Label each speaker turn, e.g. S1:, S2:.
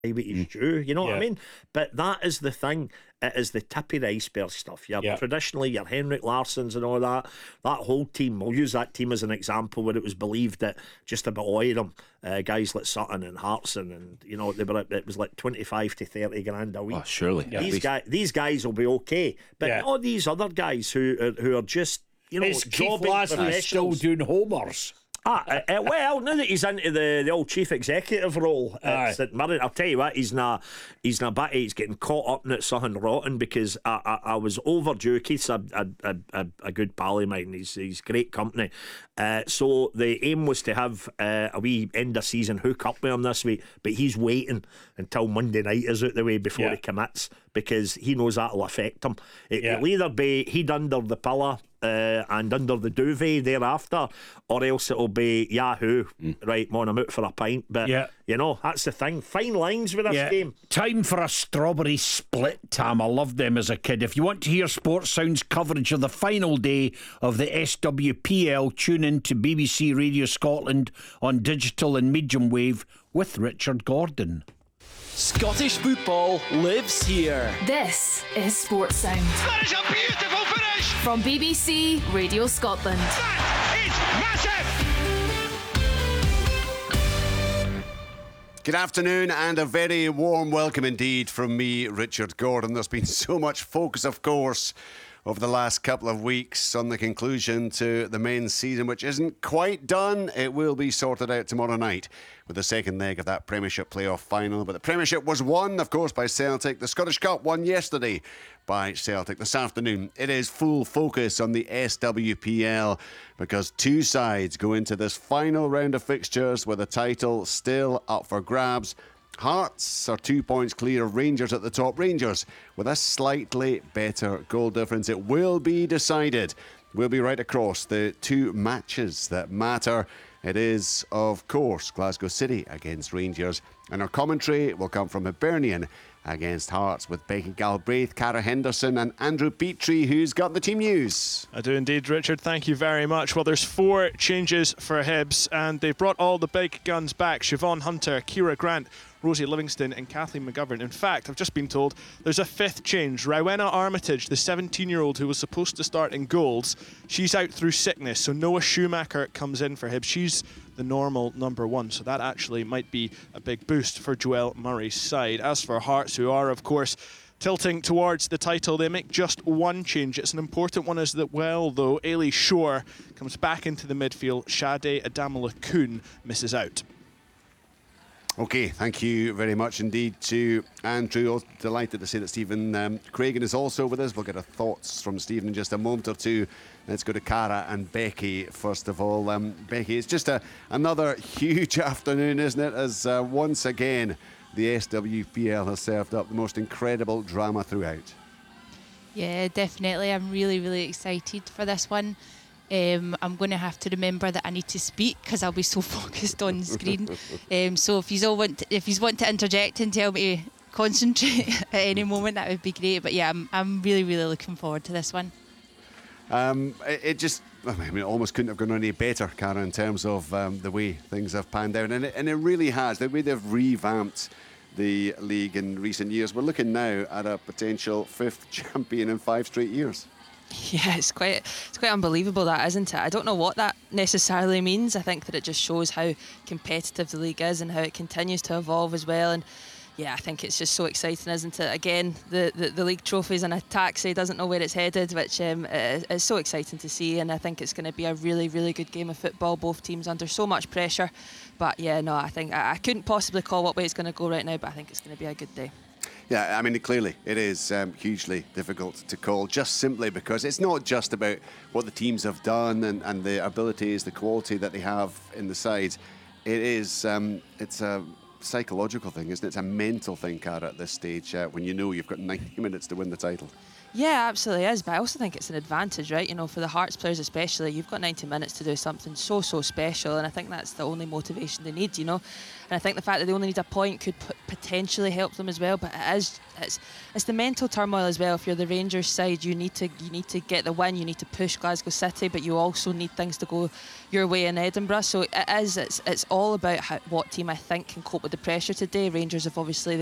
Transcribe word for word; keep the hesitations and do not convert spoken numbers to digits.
S1: what he's due, you know
S2: Yeah.
S1: what I mean? But that is the thing. It is the tip of the iceberg stuff. Your
S2: Yeah.
S1: traditionally your Henrik Larssons and all that. That whole team. We'll use that team as an example where it was believed that just about all of them, uh, guys like Sutton and Hartson, and you know they were. It was like twenty-five to thirty grand a week.
S3: Oh, surely.
S2: Yeah.
S1: These guys, these guys will be okay. But
S2: Yeah.
S1: all these other guys who are, who are just you know
S2: Is Keith
S1: jobbing
S2: Lasley still
S1: professionals.
S2: doing homers?
S1: Ah, uh, uh, well, now that he's into the, the old chief executive role at St Mirren, I'll tell you what, he's not he's not back. He's getting caught up in it something rotten because I, I, I was overdue. Keith's a, a, a, a good pal of mine. He's he's great company. Uh, so the aim was to have uh, a wee end of season hook up with him this week, but he's waiting until Monday night is out the way before
S2: Yeah.
S1: he commits because he knows that'll affect him. It
S2: Yeah.
S1: will either be he'd under the pillar. Uh, and under the duvet thereafter, or else it'll be Yahoo. Right, man, I'm out for a pint. But
S2: Yeah.
S1: you know, that's the thing. Fine lines with this
S2: Yeah.
S1: game.
S2: Time for a strawberry split, Tam. I loved them as a kid. If you want to hear Sports Sound's coverage of the final day of the S W P L, tune in to B B C Radio Scotland on digital and medium wave with Richard Gordon.
S4: Scottish football lives here.
S5: This is Sports Sound
S6: That is a beautiful finish.
S5: from B B C Radio Scotland.
S6: That is massive.
S3: Good afternoon and a very warm welcome indeed from me, Richard Gordon. There's been so much focus, of course, over the last couple of weeks on the conclusion to the men's season, which isn't quite done. It will be sorted out tomorrow night with the second leg of that Premiership playoff final. But the Premiership was won, of course, by Celtic. The Scottish Cup won yesterday by Celtic. This afternoon, it is full focus on the S W P L because two sides go into this final round of fixtures with the title still up for grabs. Hearts are two points clear of Rangers at the top. Rangers with a slightly better goal difference. It will be decided. We'll be right across the two matches that matter. It is, of course, Glasgow City against Rangers. And our commentary will come from Hibernian against Hearts with Becky Galbraith, Cara Henderson and Andrew Petrie, who's got the team news.
S7: I do indeed, Richard. Thank you very much. Well, there's four changes for Hibs, and they've brought all the big guns back. Siobhan Hunter, Ciara Grant, Rosie Livingston and Kathleen McGovern. In fact, I've just been told there's a fifth change. Rowena Armitage, the seventeen-year-old who was supposed to start in goals, she's out through sickness, so Noah Schumacher comes in for Hibs. She's the normal number one, so that actually might be a big boost for Joelle Murray's side. As for Hearts, who are, of course, tilting towards the title, they make just one change. It's an important one as well, though. Ailey Shore comes back into the midfield. Sade Adamola-Kun misses out.
S3: Okay, thank you very much indeed to Andrew. Also delighted to say that Stephen um, Craigan is also with us. We'll get our thoughts from Stephen in just a moment or two. Let's go to Cara and Becky first of all. Um, Becky, it's just a, another huge afternoon, isn't it? As uh, once again the S W P L has served up the most incredible drama throughout.
S8: Yeah, definitely. I'm really, really excited for this one. Um, I'm going to have to remember that I need to speak because I'll be so focused on screen. um, so if you all want, to, if you want to interject and tell me to concentrate at any moment, that would be great. But yeah, I'm, I'm really, really looking forward to this one.
S3: Um, it, it just, I mean, it almost couldn't have gone any better, Cara, in terms of um, the way things have panned out, and it, and it really has. The way they've revamped the league in recent years. We're looking now at a potential fifth champion in five straight years.
S9: Yeah, it's quite it's quite unbelievable, that, isn't it? I don't know what that necessarily means. I think that it just shows how competitive the league is and how it continues to evolve as well. And yeah, I think it's just so exciting, isn't it? Again, the, the, the league trophy's in a taxi, doesn't know where it's headed, which um, is, is so exciting to see. And I think it's going to be a really, really good game of football. Both teams under so much pressure. But yeah, no, I think I, I couldn't possibly call what way it's going to go right now, but I think it's going to be a good day.
S3: Yeah, I mean, clearly it is um, hugely difficult to call, just simply because it's not just about what the teams have done and, and the abilities, the quality that they have in the sides. It is, um, it's a psychological thing, isn't it? It's a mental thing, Cara, at this stage, uh, when you know you've got ninety minutes to win the title.
S9: Yeah, absolutely is, but I also think it's an advantage, right? You know, for the Hearts players especially, you've got ninety minutes to do something so, so special, and I think that's the only motivation they need, you know. And I think the fact that they only need a point could p- potentially help them as well, but it is it's it's the mental turmoil as well. If you're the Rangers side, you need to you need to get the win, you need to push Glasgow City, but you also need things to go your way in Edinburgh. So it is it's it's all about how, what team I think can cope with the pressure today. Rangers have obviously